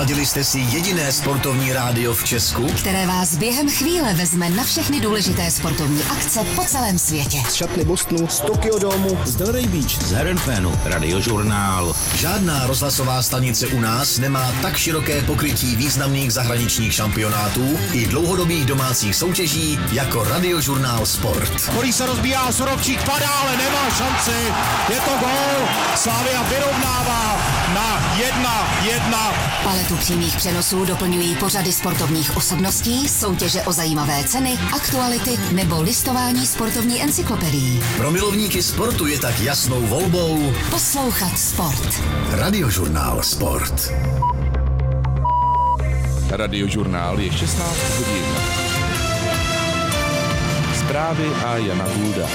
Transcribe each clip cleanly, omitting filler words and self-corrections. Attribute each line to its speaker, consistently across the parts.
Speaker 1: Naladili jste si jediné sportovní rádio v Česku,
Speaker 2: které vás během chvíle vezme na všechny důležité sportovní akce po celém světě.
Speaker 3: Z šatny Bostonu, z Tokyo Domu,
Speaker 1: z Delray Beach, z Herenfénu, Radiožurnál. Žádná rozhlasová stanice u nás nemá tak široké pokrytí významných zahraničních šampionátů i dlouhodobých domácích soutěží jako Radiožurnál Sport.
Speaker 4: Kolí se rozbíjá, Sorovčík padá, ale nemá šanci. Je to gól. Slavia vyrovnává na 1-1.
Speaker 2: Paletu přímých přenosů doplňují pořady sportovních osobností, soutěže o zajímavé ceny, aktuality nebo listování sportovní encyklopedií.
Speaker 1: Pro milovníky sportu je tak jasnou volbou
Speaker 2: poslouchat sport.
Speaker 1: Radiožurnál Sport.
Speaker 5: Radiožurnál je 16 hodin. Zprávy a Jana Hulda.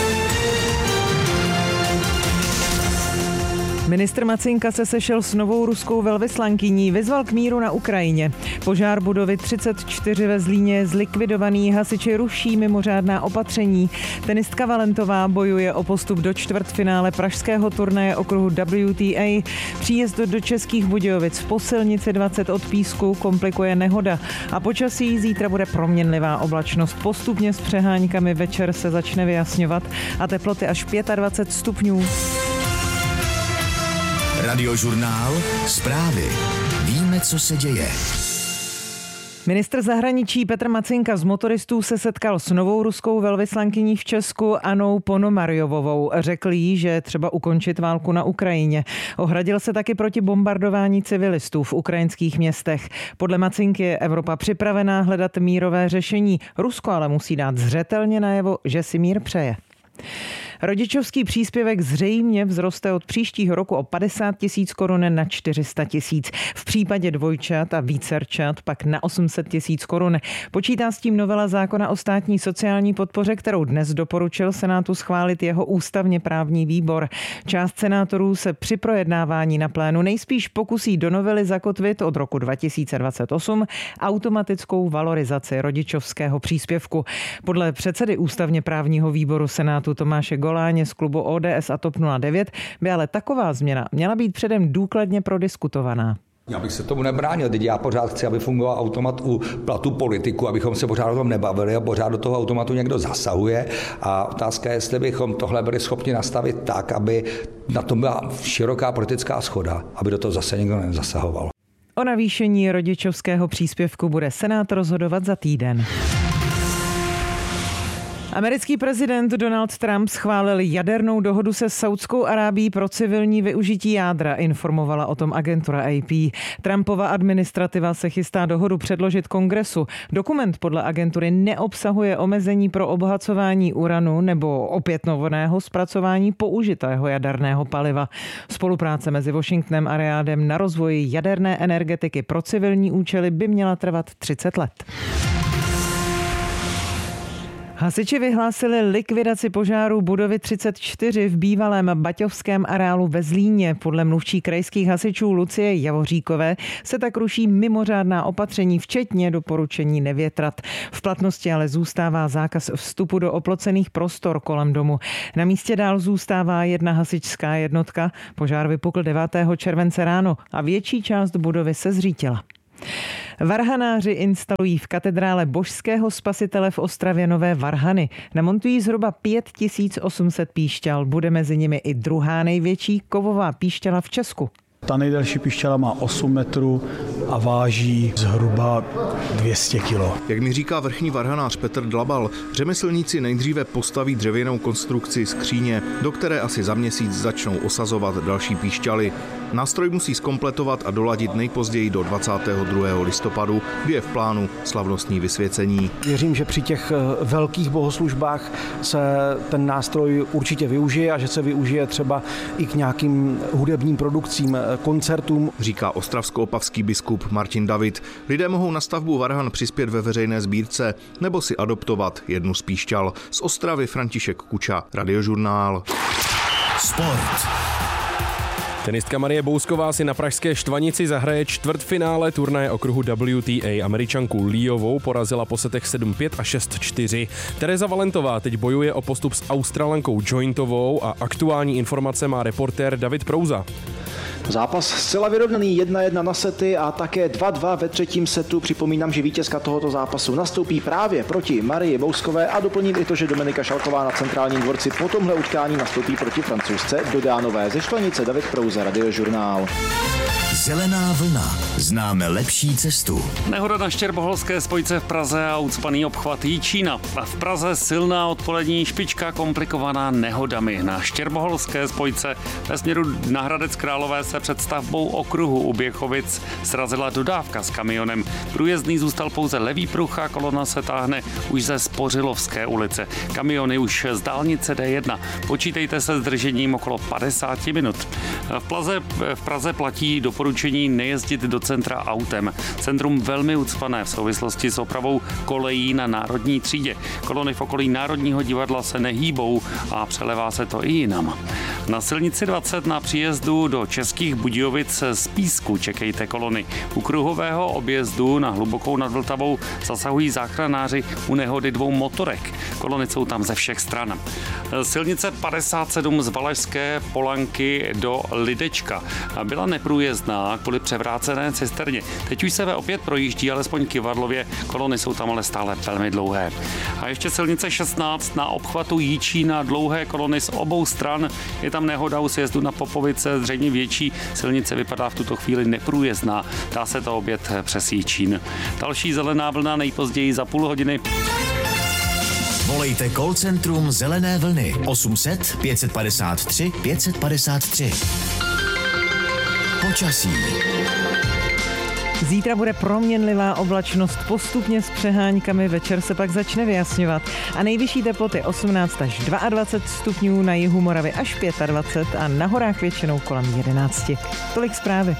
Speaker 6: Ministr Macinka se sešel s novou ruskou velvyslankyní, vyzval k míru na Ukrajině. Požár budovy 34 ve Zlíně je zlikvidovaný, hasiči ruší mimořádná opatření. Tenistka Valentová bojuje o postup do čtvrtfinále pražského turnaje okruhu WTA. Příjezd do Českých Budějovic po silnici 20 od Písku komplikuje nehoda. A počasí zítra bude proměnlivá oblačnost. Postupně s přeháňkami večer se začne vyjasňovat a teploty až 25 stupňů.
Speaker 1: Radiožurnál, zprávy. Víme, co se děje.
Speaker 6: Ministr zahraničí Petr Macinka z motoristů se setkal s novou ruskou velvyslankyní v Česku Annou Ponomarjovovou. Řekl jí, že je třeba ukončit válku na Ukrajině. Ohradil se taky proti bombardování civilistů v ukrajinských městech. Podle Macinky je Evropa připravená hledat mírové řešení. Rusko ale musí dát zřetelně najevo, že si mír přeje. Rodičovský příspěvek zřejmě vzroste od příštího roku o 50 000 korun na 400 000. V případě dvojčat a vícerčat pak na 800 000 korun. Počítá s tím novela zákona o státní sociální podpoře, kterou dnes doporučil Senátu schválit jeho ústavně právní výbor. Část senátorů se při projednávání na plénu nejspíš pokusí do novely zakotvit od roku 2028 automatickou valorizaci rodičovského příspěvku. Podle předsedy ústavně právního výboru Senátu Tomáše Goláně z klubu ODS a TOP 09 by ale taková změna měla být předem důkladně prodiskutovaná.
Speaker 7: Já bych se tomu nebránil, teď já pořád chci, aby fungoval automat u platu politiku, abychom se pořád o tom nebavili a pořád do toho automatu někdo zasahuje a otázka je, jestli bychom tohle byli schopni nastavit tak, aby na tom byla široká politická shoda, aby do toho zase někdo nezasahoval.
Speaker 6: O navýšení rodičovského příspěvku bude Senát rozhodovat za týden. Americký prezident Donald Trump schválil jadernou dohodu se Saudskou Arábií pro civilní využití jádra, informovala o tom agentura AP. Trumpova administrativa se chystá dohodu předložit Kongresu. Dokument podle agentury neobsahuje omezení pro obohacování uranu nebo opětovného zpracování použitého jaderného paliva. Spolupráce mezi Washingtonem a Riádem na rozvoji jaderné energetiky pro civilní účely by měla trvat 30 let. Hasiči vyhlásili likvidaci požáru budovy 34 v bývalém baťovském areálu ve Zlíně. Podle mluvčí krajských hasičů Lucie Javoříkové se tak ruší mimořádná opatření, včetně doporučení nevětrat. V platnosti ale zůstává zákaz vstupu do oplocených prostor kolem domu. Na místě dál zůstává jedna hasičská jednotka. Požár vypukl 9. července ráno a větší část budovy se zřítila. Varhanáři instalují v katedrále Božského spasitele v Ostravě nové varhany. Namontují zhruba 5800 píšťal. Bude mezi nimi i druhá největší kovová píšťala v Česku.
Speaker 8: Ta nejdelší píšťala má 8 metrů a váží zhruba 200 kilo.
Speaker 9: Jak mi říká vrchní varhanář Petr Dlabal, řemeslníci nejdříve postaví dřevěnou konstrukci skříně, do které asi za měsíc začnou osazovat další píšťaly. Nástroj musí zkompletovat a doladit nejpozději do 22. listopadu, kdy je v plánu slavnostní vysvěcení.
Speaker 8: Věřím, že při těch velkých bohoslužbách se ten nástroj určitě využije a že se využije třeba i k nějakým hudebním produkcím, koncertům.
Speaker 9: Říká ostravsko-opavský biskup Martin David. Lidé mohou na stavbu varhan přispět ve veřejné sbírce nebo si adoptovat jednu z píšťal. Z Ostravy František Kuča, Radiožurnál.
Speaker 1: Sport.
Speaker 10: Tenistka Marie Bousková si na pražské Štvanici zahraje čtvrtfinále turnaje okruhu WTA. Američanku Liovou porazila po setech 7-5 a 6-4. Tereza Valentová teď bojuje o postup s Australankou Jointovou a aktuální informace má reportér David Prouza.
Speaker 8: Zápas zcela vyrovnaný 1-1 na sety a také 2-2 ve třetím setu. Připomínám, že vítězka tohoto zápasu nastoupí právě proti Marii Bouskové a doplním i to, že Dominika Šalková na centrálním dvorci po tomhle utkání nastoupí proti Francouzce Dodánové. Ze Štvanice David Prouza, Radiožurnál.
Speaker 1: Zelená vlna. Známe lepší cestu.
Speaker 11: Nehoda na Štěrboholské spojce v Praze a ucpaný obchvat Jičína. A v Praze silná odpolední špička komplikovaná nehodami. Na Štěrboholské spojce ve směru na Hradec Králové se před stavbou okruhu u Běchovic srazila dodávka s kamionem. Průjezdný zůstal pouze levý pruh a kolona se táhne už ze Spořilovské ulice. Kamiony už z dálnice D1. Počítejte se s držením okolo 50 minut. V Praze platí doporučení nejezdit do centra autem. Centrum velmi ucpané v souvislosti s opravou kolejí na Národní třídě. Kolony v okolí Národního divadla se nehýbou a přelevá se to i jinam. Na silnici 20 na příjezdu do Českých Budějovic z Písku čekejte kolony. U kruhového objezdu na Hlubokou nad Vltavou zasahují záchranáři u nehody 2 motorek. Kolony jsou tam ze všech stran. Silnice 57 z Valašské Polanky do Lidečka byla neprůjezdná kvůli převrácené cisterně. Teď už se opět projíždí, alespoň kyvadlově, kolony jsou tam ale stále velmi dlouhé. A ještě silnice 16 na obchvatu Jičína, dlouhé kolony z obou stran. Je tam nehoda u sjezdu na Popovice, zřejmě větší. Silnice vypadá v tuto chvíli neprůjezdná. Dá se to obět přes Jičín. Další zelená vlna nejpozději za půl hodiny.
Speaker 1: Volejte call centrum Zelené vlny 800 553 553. Počasí.
Speaker 6: Zítra bude proměnlivá oblačnost postupně s přehánkami, večer se pak začne vyjasňovat a nejvyšší teploty 18 až 22 stupňů, na jihu Moravy až 25 a na horách většinou kolem 11. Tolik zprávy.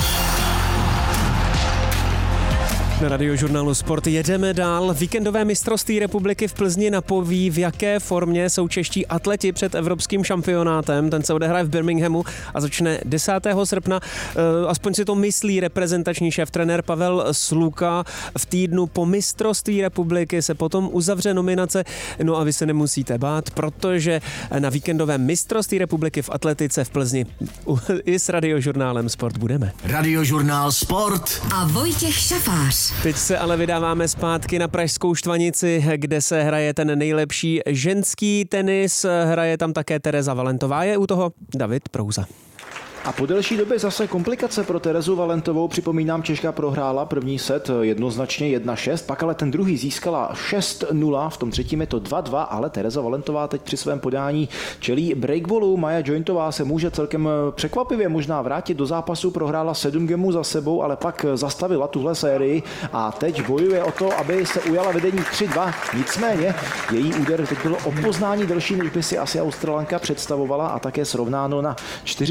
Speaker 10: Na Radiožurnálu Sport jedeme dál. Víkendové mistrovství republiky v Plzni napoví, v jaké formě jsou čeští atleti před evropským šampionátem. Ten se odehraje v Birminghamu a začne 10. srpna. Aspoň si to myslí reprezentační šéf-trenér Pavel Sluka. V týdnu po mistrovství republiky se potom uzavře nominace. No a vy se nemusíte bát, protože na víkendovém mistrovství republiky v atletice v Plzni i s Radiožurnálem Sport budeme.
Speaker 1: Radiožurnál Sport
Speaker 2: a Vojtěch Šafář.
Speaker 10: Teď se ale vydáváme zpátky na pražskou Štvanici, kde se hraje ten nejlepší ženský tenis. Hraje tam také Tereza Valentová, je u toho David Prouza.
Speaker 8: A po delší době zase komplikace pro Terezu Valentovou. Připomínám, Češka prohrála první set jednoznačně 1-6, pak ale ten druhý získala 6-0, v tom třetím je to 2-2, ale Tereza Valentová teď při svém podání čelí breakballu. Maja Jointová se může celkem překvapivě možná vrátit do zápasu, prohrála 7 gemů za sebou, ale pak zastavila tuhle sérii a teď bojuje o to, aby se ujala vedení 3-2. Nicméně její úder teď bylo o poznání delší, než by si asi Australanka představovala a také srovnáno na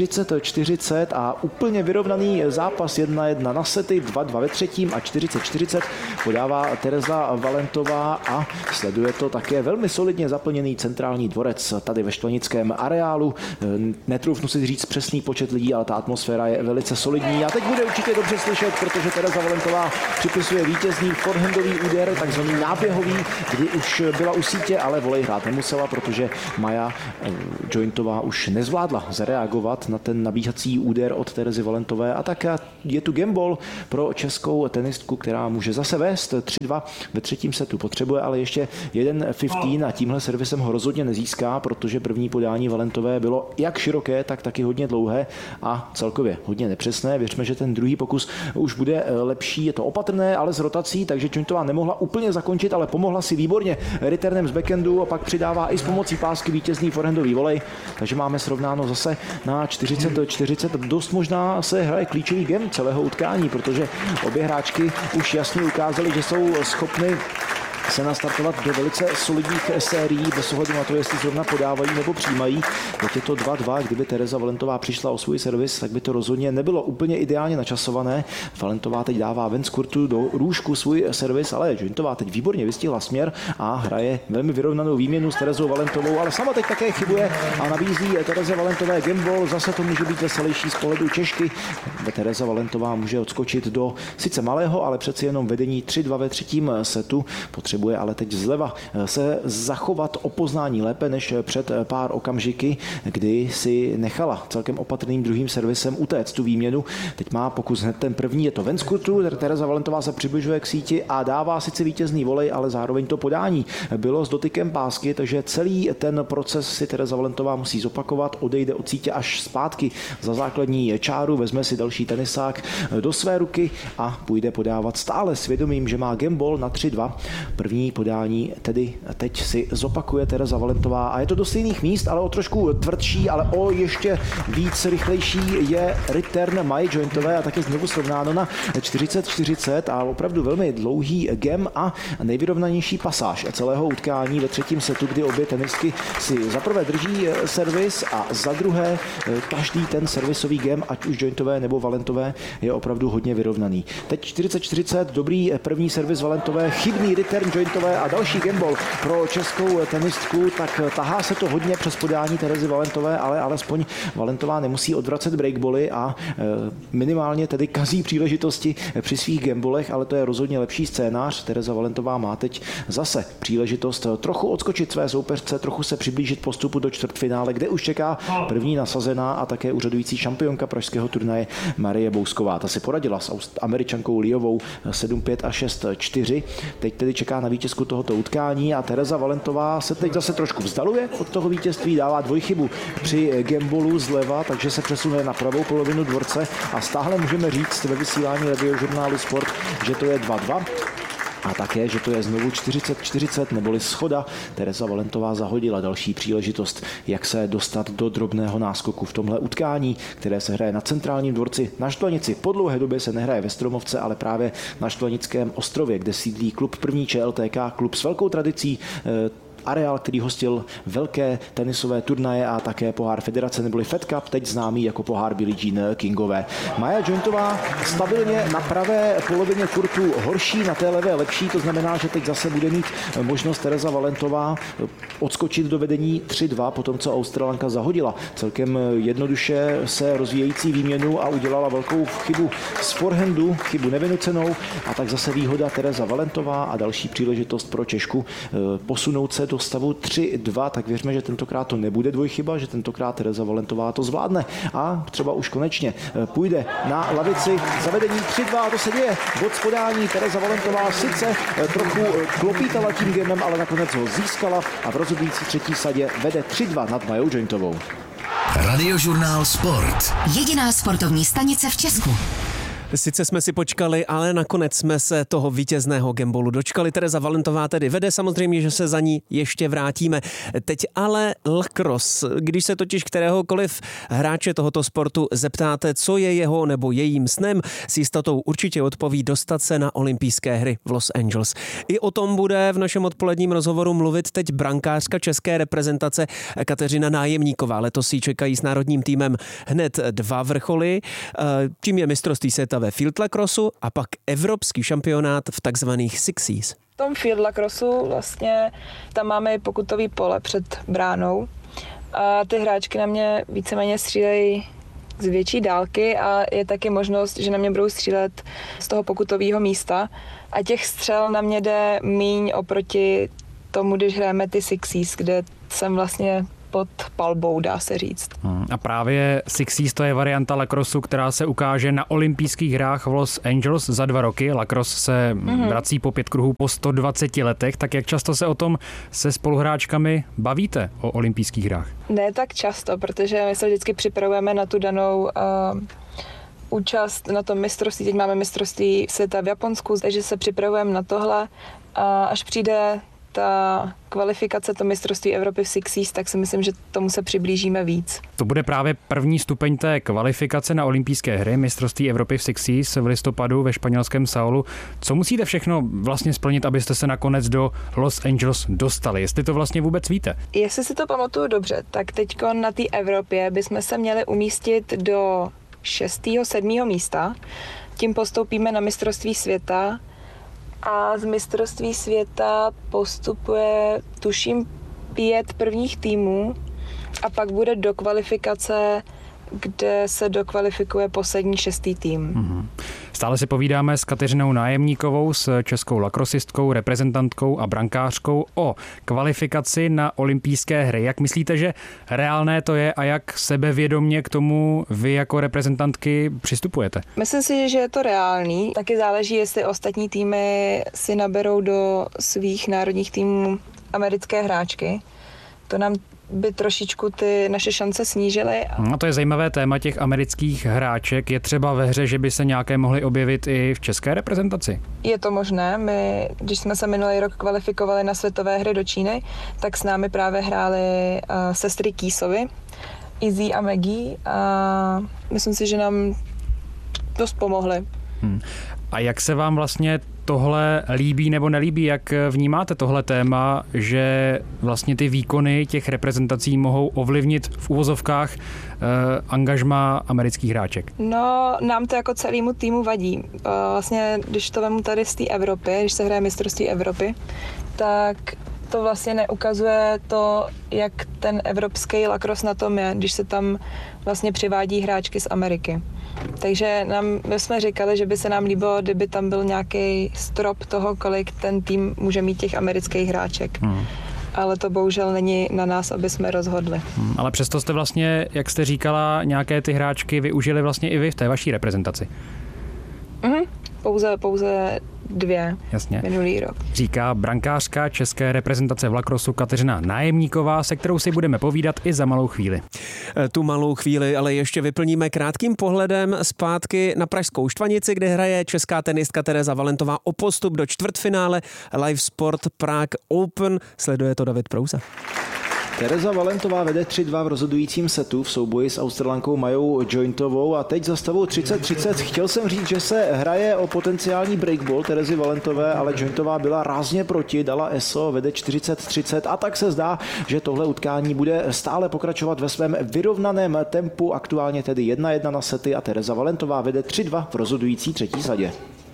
Speaker 8: 40 a úplně vyrovnaný zápas 1-1 na sety, 2-2 ve třetím a 40-40 podává Tereza Valentová a sleduje to také velmi solidně zaplněný centrální dvorec tady ve štvanickém areálu. Netroufnu si říct přesný počet lidí, ale ta atmosféra je velice solidní a teď bude určitě dobře slyšet, protože Tereza Valentová připisuje vítězný forehandový úder, takzvaný náběhový, kdy už byla u sítě, ale volej hrát nemusela, protože Maja Jointová už nezvládla zareagovat na ten nabíhací úder od Terezy Valentové a tak je tu gameball pro českou tenistku, která může zase vést 3-2 ve třetím setu. Potřebuje ale ještě jeden 15 a tímhle servisem ho rozhodně nezíská, protože první podání Valentové bylo jak široké, tak taky hodně dlouhé a celkově hodně nepřesné. Věřme, že ten druhý pokus už bude lepší. Je to opatrné, ale s rotací, takže Jointová nemohla úplně zakončit, ale pomohla si výborně returnem z backhandu a pak přidává i s pomocí pásky vítězný forehandový volej. Takže máme srovnáno zase na 40-40. Dost možná se hraje klíčový game celého utkání, protože obě hráčky už jasně ukázaly, že jsou schopny se nastartovat do velice solidních sérií bez ohledu na to, jestli zrovna podávají nebo přijímají. Teď je to 2-2, kdyby Tereza Valentová přišla o svůj servis, tak by to rozhodně nebylo úplně ideálně načasované. Valentová teď dává ven z kurtu do růžku svůj servis, ale Jointová teď výborně vystihla směr a hraje velmi vyrovnanou výměnu s Terezou Valentovou, ale sama teď také chybuje a nabízí Tereze Valentové gameball. Zase to může být veselější z pohledu Češky. Tereza Valentová může odskočit do sice malého, ale přeci jenom vedení 3-2 ve třetím setu. Potřebuje potřebuje ale teď zleva se zachovat o poznání lépe než před pár okamžiky, kdy si nechala celkem opatrným druhým servisem utéct tu výměnu. Teď má pokus hned ten první, je to Venskutu, Tereza Valentová se přibližuje k síti a dává sice vítězný volej, ale zároveň to podání bylo s dotykem pásky, takže celý ten proces si Tereza Valentová musí zopakovat, odejde od sítě až zpátky za základní čáru, vezme si další tenisák do své ruky a půjde podávat stále svědomím, že má gameball na 3-2. První podání tedy teď si zopakuje Tereza Valentová a je to do stejných míst, ale o trošku tvrdší, ale o ještě víc rychlejší je return Maji Jointové a taky znovu srovnáno na 40-40 a opravdu velmi dlouhý game a nejvyrovnanější pasáž celého utkání ve třetím setu, kdy obě tenistky si za prvé drží servis a za druhé každý ten servisový game, ať už Jointové nebo Valentové, je opravdu hodně vyrovnaný. Teď 40-40, dobrý první servis Valentové, chybný return Jointové a další gameball pro českou tenistku, tak tahá se to hodně přes podání Terezy Valentové, ale alespoň Valentová nemusí odvracet breakbally a minimálně tedy kazí příležitosti při svých gameballech, ale to je rozhodně lepší scénář. Tereza Valentová má teď zase příležitost trochu odskočit své soupeřce, trochu se přiblížit postupu do čtvrtfinále, kde už čeká první nasazená a také úřadující šampionka pražského turnaje Marie Bousková. Ta si poradila s Američankou Liovou 7-5 a 6-4. Teď tedy čeká na vítězku tohoto utkání a Tereza Valentová se teď zase trošku vzdaluje od toho vítězství, dává dvojchybu při gamballu zleva, takže se přesune na pravou polovinu dvorce a stále můžeme říct ve vysílání Radiožurnálu Sport, že to je 2-2. A také, že to je znovu 40-40 neboli schoda. Tereza Valentová zahodila další příležitost, jak se dostat do drobného náskoku v tomhle utkání, které se hraje na centrálním dvorci na Štvanici. Po dlouhé době se nehraje ve Stromovce, ale právě na Štvanickém ostrově, kde sídlí klub první ČLTK, klub s velkou tradicí, areál, který hostil velké tenisové turnaje a také pohár federace neboli Fed Cup, teď známý jako pohár Billie Jean Kingové. Maja Jointová stabilně na pravé polovině kurtu horší, na té levé lepší, to znamená, že teď zase bude mít možnost Tereza Valentová odskočit do vedení 3-2 po tom, co Australanka zahodila celkem jednoduše se rozvíjející výměnu a udělala velkou chybu z forehandu, chybu nevynucenou a tak zase výhoda Tereza Valentová a další příležitost pro Češku posunout se do stavu 3-2, tak věřme, že tentokrát to nebude dvojchyba, že tentokrát Tereza Valentová to zvládne a třeba už konečně půjde na lavici zavedení 3-2 a to se děje. Bod z podání Tereza Valentová sice trochu klopítala tím gemem, ale nakonec ho získala a v rozhodující třetí sadě vede 3-2 nad Majou Jointovou.
Speaker 1: Radiožurnál Sport.
Speaker 2: Jediná sportovní stanice v Česku.
Speaker 10: Sice jsme si počkali, ale nakonec jsme se toho vítězného gamballu dočkali. Tereza Valentová tedy vede, samozřejmě, že se za ní ještě vrátíme. Teď ale lacrosse. Když se totiž kteréhokoliv hráče tohoto sportu zeptáte, co je jeho nebo jejím snem, s jistotou určitě odpoví dostat se na olympijské hry v Los Angeles. I o tom bude v našem odpoledním rozhovoru mluvit teď brankářka české reprezentace Kateřina Nájemníková. Letos jí čekají s národním týmem hned 2 vrcholy. Tím je mistrovství světa ve field lacrossu a pak evropský šampionát v takzvaných Sixies.
Speaker 12: V tom field lacrossu vlastně tam máme i pokutový pole před bránou a ty hráčky na mě víceméně střílejí z větší dálky a je taky možnost, že na mě budou střílet z toho pokutového místa a těch střel na mě jde míň oproti tomu, když hrajeme ty Sixies, kde jsem vlastně pod palbou, dá se říct.
Speaker 13: A právě Sixies to je varianta lacrossu, která se ukáže na olympijských hrách v Los Angeles za 2 roky. Lacrosse se vrací po 5 kruhů po 120 letech. Tak jak často se o tom se spoluhráčkami bavíte o olympijských hrách?
Speaker 12: Ne tak často, protože my se vždycky připravujeme na tu danou účast na tom mistrovství. Teď máme mistrovství světa v Japonsku, takže se připravujeme na tohle. A až přijde ta kvalifikace, to mistrovství Evropy v Sixies, tak si myslím, že tomu se přiblížíme víc.
Speaker 13: To bude právě první stupeň té kvalifikace na olympijské hry, mistrovství Evropy v Sixies v listopadu ve španělském Saulu. Co musíte všechno vlastně splnit, abyste se nakonec do Los Angeles dostali? Jestli to vlastně vůbec víte?
Speaker 12: Jestli si to pamatuju dobře, tak teďko na té Evropě bychom se měli umístit do 6. 7. místa. Tím postoupíme na mistrovství světa a z mistrovství světa postupuje, tuším, 5 prvních týmů a pak bude do kvalifikace, kde se dokvalifikuje poslední 6. tým.
Speaker 13: Stále si povídáme s Kateřinou Nájemníkovou, s českou lakrosistkou, reprezentantkou a brankářkou o kvalifikaci na olympijské hry. Jak myslíte, že reálné to je a jak sebevědomně k tomu vy jako reprezentantky přistupujete?
Speaker 12: Myslím si, že je to reálný. Taky záleží, jestli ostatní týmy si naberou do svých národních týmů americké hráčky. To nám by trošičku ty naše šance snížily.
Speaker 13: A to je zajímavé téma těch amerických hráček. Je třeba ve hře, že by se nějaké mohly objevit i v české reprezentaci?
Speaker 12: Je to možné. My, když jsme se minulý rok kvalifikovali na světové hry do Číny, tak s námi právě hrály sestry Kýsovy, Izzy a Maggie, a myslím si, že nám dost pomohly.
Speaker 13: A jak se vám vlastně tohle líbí nebo nelíbí? Jak vnímáte tohle téma, že vlastně ty výkony těch reprezentací mohou ovlivnit v uvozovkách angažmá amerických hráček?
Speaker 12: No, nám to jako celému týmu vadí. Vlastně, když to vemu tady z té Evropy, když se hraje mistrovství Evropy, tak to vlastně neukazuje to, jak ten evropský lakros na tom je, když se tam vlastně přivádí hráčky z Ameriky. Takže my jsme říkali, že by se nám líbilo, kdyby tam byl nějaký strop toho, kolik ten tým může mít těch amerických hráček. Ale to bohužel není na nás, aby jsme rozhodli.
Speaker 13: Ale přesto jste vlastně, jak jste říkala, nějaké ty hráčky využili vlastně i vy v té vaší reprezentaci.
Speaker 12: Pouze 2.
Speaker 13: Jasně.
Speaker 12: Minulý rok.
Speaker 13: Říká brankářka české reprezentace v lakrosu Kateřina Nájemníková, se kterou si budeme povídat i za malou chvíli.
Speaker 10: Tu malou chvíli ale ještě vyplníme krátkým pohledem zpátky na pražskou Štvanici, kde hraje česká tenistka Tereza Valentová o postup do čtvrtfinále Live Sport Prague Open. Sleduje to David Prouza.
Speaker 8: Tereza Valentová vede 3-2 v rozhodujícím setu v souboji s Australankou Majou Jointovou a teď za stavu 30-30. Chtěl jsem říct, že se hraje o potenciální breakball Terezy Valentové, ale Jointová byla rázně proti, dala ESO, vede 40-30 a tak se zdá, že tohle utkání bude stále pokračovat ve svém vyrovnaném tempu, aktuálně tedy 1-1 na sety a Tereza Valentová vede 3-2 v rozhodující třetí sadě.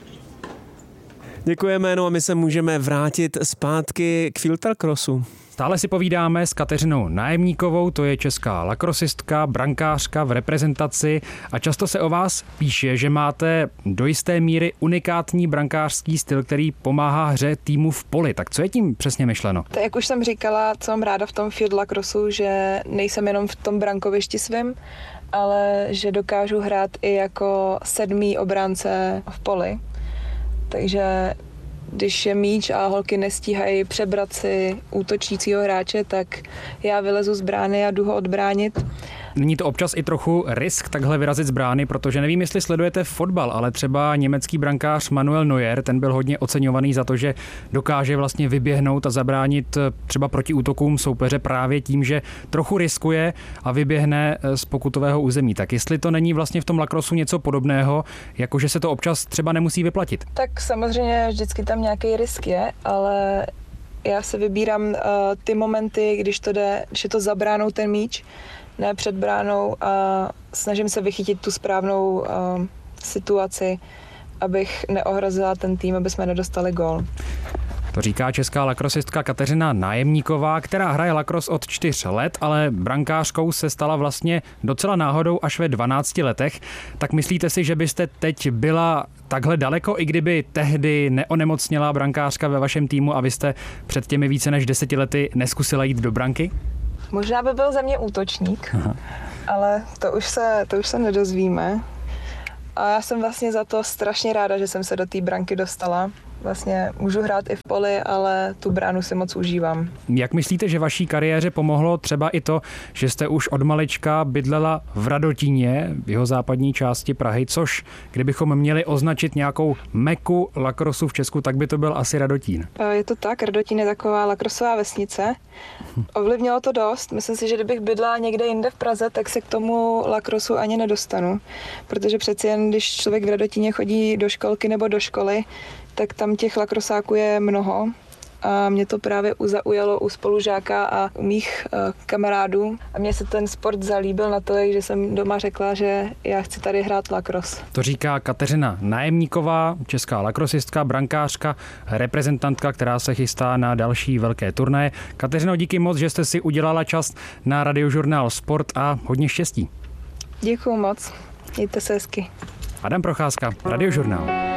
Speaker 10: Děkujeme, no a my se můžeme vrátit zpátky k filtrcrossu.
Speaker 13: Stále si povídáme s Kateřinou Nájemníkovou, to je česká lakrosistka, brankářka v reprezentaci a často se o vás píše, že máte do jisté míry unikátní brankářský styl, který pomáhá hře týmu v poli. Tak co je tím přesně myšleno?
Speaker 12: Tak jak už jsem říkala, co mám ráda v tom field lacrossu, že nejsem jenom v tom brankovišti svým, ale že dokážu hrát i jako 7. obránce v poli. Takže když je míč a holky nestíhají přebrat si útočícího hráče, tak já vylezu z brány a jdu ho odbránit.
Speaker 13: Není to občas i trochu risk takhle vyrazit z brány, protože nevím, jestli sledujete fotbal, ale třeba německý brankář Manuel Neuer, ten byl hodně oceňovaný za to, že dokáže vlastně vyběhnout a zabránit třeba proti útokům soupeře právě tím, že trochu riskuje a vyběhne z pokutového území. Tak jestli to není vlastně v tom lakrosu něco podobného, jakože se to občas třeba nemusí vyplatit?
Speaker 12: Tak samozřejmě vždycky tam nějaký risk je, ale já se vybírám ty momenty, když je to za bránou ten míč, ne před bránou a snažím se vychytit tu správnou situaci, abych neohrozila ten tým, aby jsme nedostali gól.
Speaker 13: To říká česká lakrosistka Kateřina Nájemníková, která hraje lakros od 4 let, ale brankářkou se stala vlastně docela náhodou až ve 12 letech. Tak myslíte si, že byste teď byla takhle daleko, i kdyby tehdy neonemocněla brankářka ve vašem týmu a vy jste před těmi více než 10 lety neskusila jít do branky?
Speaker 12: Možná by byl ze mě útočník, ale to už se nedozvíme. A já jsem vlastně za to strašně ráda, že jsem se do té branky dostala. Vlastně můžu hrát i v poli, ale tu bránu si moc užívám.
Speaker 13: Jak myslíte, že vaší kariéře pomohlo třeba i to, že jste už od malička bydlela v Radotíně, v jihozápadní části Prahy, což kdybychom měli označit nějakou meku lakrosu v Česku, tak by to byl asi Radotín.
Speaker 12: Je to tak, Radotín je taková lakrosová vesnice. Ovlivnilo to dost. Myslím si, že kdybych bydlela někde jinde v Praze, tak se k tomu lakrosu ani nedostanu. Protože přeci jen, když člověk v Radotíně chodí do školky nebo do školy, tak tam těch lakrosáků je mnoho a mě to právě zaujalo u spolužáka a u mých kamarádů a mně se ten sport zalíbil natolik, že jsem doma řekla, že já chci tady hrát lakros.
Speaker 13: To říká Kateřina Nájemníková, česká lakrosistka, brankářka, reprezentantka, která se chystá na další velké turnaje. Kateřino, díky moc, že jste si udělala čas na Radiožurnál Sport a hodně štěstí.
Speaker 12: Děkuju moc, mějte se hezky.
Speaker 13: Adam Procházka, Radiožurnál.